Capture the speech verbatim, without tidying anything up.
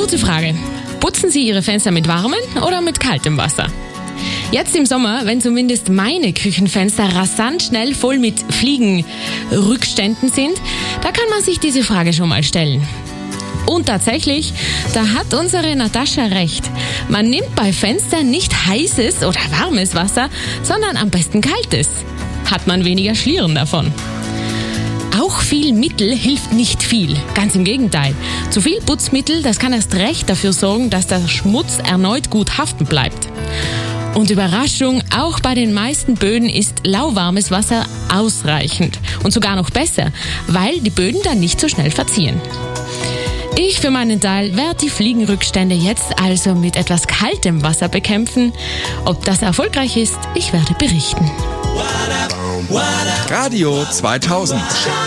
Gute Frage. Putzen Sie Ihre Fenster mit warmem oder mit kaltem Wasser? Jetzt im Sommer, wenn zumindest meine Küchenfenster rasant schnell voll mit Fliegenrückständen sind, da kann man sich diese Frage schon mal stellen. Und tatsächlich, da hat unsere Natascha recht. Man nimmt bei Fenstern nicht heißes oder warmes Wasser, sondern am besten kaltes. Hat man weniger Schlieren davon. Auch viel Mittel hilft nicht viel. Ganz im Gegenteil. Zu viel Putzmittel, das kann erst recht dafür sorgen, dass der Schmutz erneut gut haften bleibt. Und Überraschung, auch bei den meisten Böden ist lauwarmes Wasser ausreichend. Und sogar noch besser, weil die Böden dann nicht so schnell verziehen. Ich für meinen Teil werde die Fliegenrückstände jetzt also mit etwas kaltem Wasser bekämpfen. Ob das erfolgreich ist, ich werde berichten. Radio zweitausend.